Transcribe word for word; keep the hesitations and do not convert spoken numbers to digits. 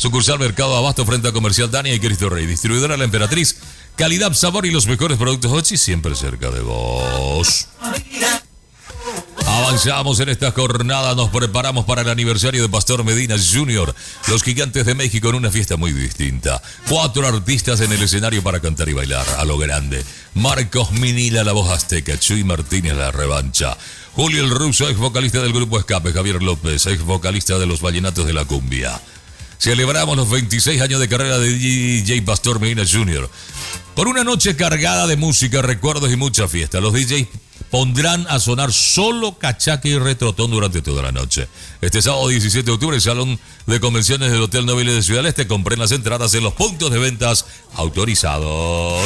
Sucursal Mercado Abasto frente a Comercial Dania y Cristo Rey. Distribuidora La Emperatriz. Calidad, sabor y los mejores productos Hochi siempre cerca de vos. Avanzamos en esta jornada, nos preparamos para el aniversario de Pastor Medina junior Los Gigantes de México en una fiesta muy distinta. Cuatro artistas en el escenario para cantar y bailar a lo grande. Marcos Minila, la voz azteca. Chuy Martínez, la revancha. Julio el Ruso, ex vocalista del grupo Escape. Javier López, ex vocalista de los Vallenatos de la Cumbia. Celebramos los veintiséis años de carrera de D J Pastor Medina junior Por una noche cargada de música, recuerdos y mucha fiesta. Los D Js pondrán a sonar solo cachaca y retrotón durante toda la noche. Este sábado diecisiete de octubre, el Salón de Convenciones del Hotel Nobile de Ciudad del Este. Compren las entradas en los puntos de ventas autorizados.